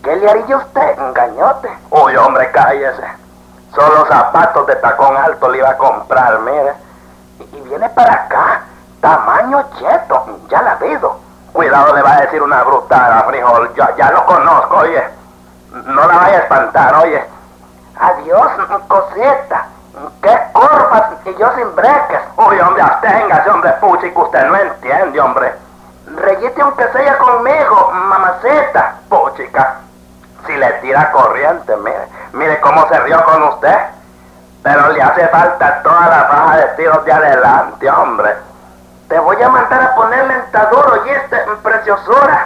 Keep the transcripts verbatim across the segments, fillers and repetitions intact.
¿Qué le haría usted, Gañote? Uy, hombre, cállese. Solo zapatos de tacón alto le iba a comprar, mire. Y, y viene para acá, tamaño cheto, ya la visto. Cuidado, le va a decir una brutada, frijol. Yo ya lo conozco, oye. No la vaya a espantar, oye. Adiós, cosita. ¡Qué curvas! Y yo sin breques. Uy, hombre, absténgase, hombre, puchi, que usted no entiende, hombre. Reyete aunque sea conmigo, mamacita. Puchica, si le tira corriente, mire. Mire cómo se rió con usted. Pero le hace falta toda la faja de tiros de adelante, hombre. Te voy a mandar a poner lentador, ¿oíste, preciosura?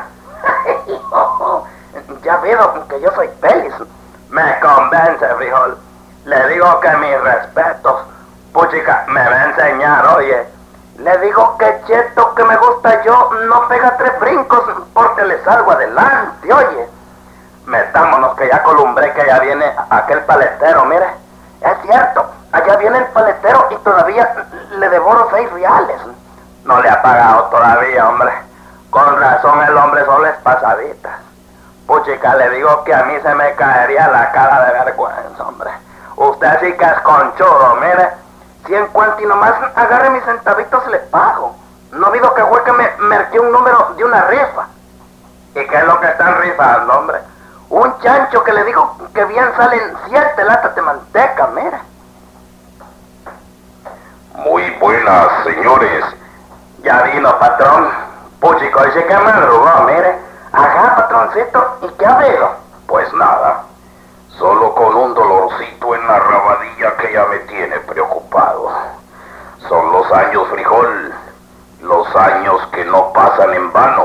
Ya veo que yo soy pelis. Me convence, frijol. Le digo que mis respetos. Puchica, me va a enseñar, oye. Le digo que cheto que me gusta yo no pega tres brincos porque le salgo adelante, oye. Metámonos que ya columbré que ya viene aquel paletero, mire. Es cierto, allá viene el paletero y todavía le devoro seis reales. No le ha pagado todavía, hombre. Con razón el hombre solo es pasadita. Puchica, le digo que a mí se me caería la cara de vergüenza, hombre. Usted sí que es conchudo, mire. Si en cuanto y nomás agarre mis centavitos le pago. No vido que fue que me merqué un número de una rifa. ¿Y qué es lo que están rifando, hombre? Un chancho que le digo que bien salen siete latas de manteca, mire. Muy buenas, señores. Ya vino, patrón. Puchico, dice que madrugó, mire. Ajá, patroncito. ¿Y qué ha habido? Pues nada. Solo con un dolorcito en la rabadilla que ya me tiene preocupado. Son los años, frijol. Los años que no pasan en vano.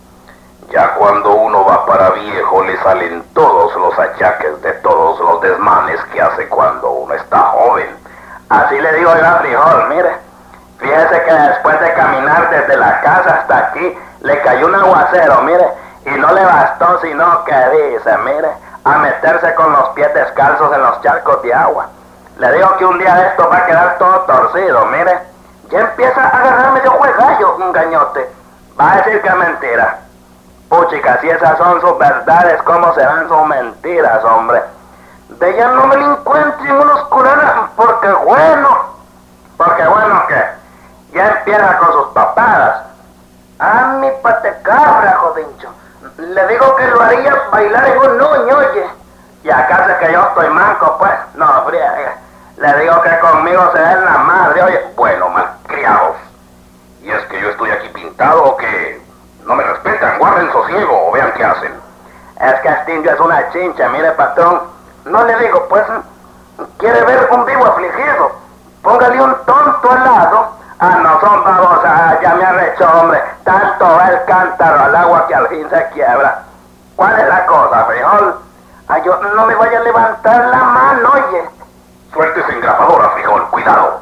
Ya cuando uno va para viejo le salen todos los achaques de todos los desmanes que hace cuando uno está joven. Así le digo yo a frijol, mire. Fíjese que después de caminar desde la casa hasta aquí, le cayó un aguacero, mire. Y no le bastó sino que dice, mire, a meterse con los pies descalzos en los charcos de agua. Le digo que un día de esto va a quedar todo torcido, mire. Ya empieza a agarrarme de juegallo, un gañote. Va a decir que es mentira. Puchica, si esas son sus verdades, ¿cómo serán sus mentiras, hombre? De ya no me lo encuentren unos culeros, porque bueno. Porque bueno, ¿qué? Ya empieza con sus papadas. Ah, mi patecabra, jodincho. Le digo que lo haría bailar en un nuño, oye. Y acá sé que yo estoy manco, pues. No, friega. Le digo que conmigo se den la madre, oye. Bueno, malcriados. ¿Y es que yo estoy aquí pintado o qué? No me respetan, guarden sosiego o vean qué hacen. Es que este indio es una chincha, mire, patrón. No le digo, pues, quiere ver un vivo afligido. Póngale un tonto al lado. Ah, no son babosas, ya me arrechó, hombre. Tanto va el cántaro al agua que al fin se quiebra. ¿Cuál es la cosa, frijol? Ah, yo no me vaya a levantar la mano, oye. Suéltese engrapadora, frijol, cuidado.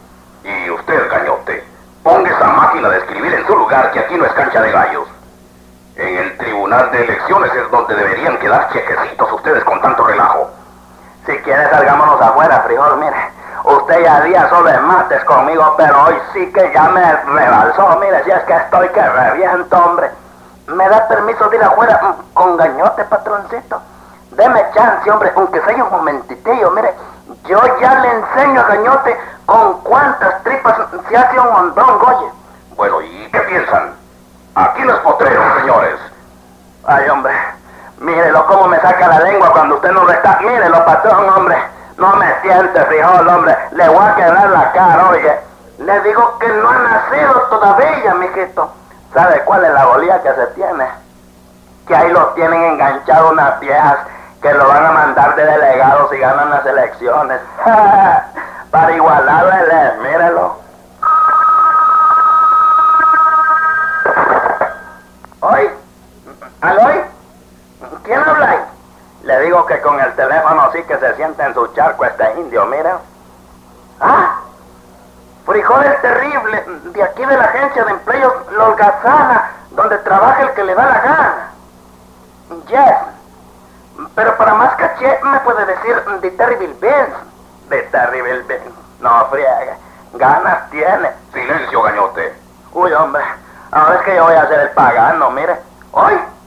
Y usted, gañote, ponga esa máquina de escribir en su lugar, que aquí no es cancha de gallos. En el tribunal de elecciones es donde deberían quedar chequecitos ustedes con tanto relajo. Si quiere salgámonos afuera, frijol, mire. Usted ya día solo de mates conmigo, pero hoy sí que ya me rebalsó. Mire, si es que estoy que reviento, hombre. ¿Me da permiso de ir afuera con gañote, patroncito? Deme chance, hombre, aunque sea un momentitillo, mire. Yo ya le enseño a gañote con cuántas tripas se hace un mondongo, oye. Bueno, ¿y qué piensan? Aquí los potreros, señores. Ay, hombre, mírelo cómo me saca la lengua cuando usted no está. Mírelo, patrón, hombre. No me siente, frijol, hombre. Le voy a quebrar la cara, oye. Le digo que no ha nacido todavía, mijito. ¿Sabe cuál es la bolía que se tiene? Que ahí lo tienen enganchado unas viejas que lo van a mandar de delegados si ganan las elecciones. Para igualarlo, él es, mírelo. ¿Oy? ¿Aloy? ¿Quién habla ahí? Le digo que con el teléfono sí que se siente en su charco este indio, mira. Ah, frijol es terrible, de aquí de la agencia de empleos Lolgazana, donde trabaja el que le da la gana. Yes, pero para más caché me puede decir de Terrible Benz. De Terrible Benz, no friega, ganas tiene. Silencio, gañote. Uy, hombre, ahora es que yo voy a hacer el pagano, mire. Hoy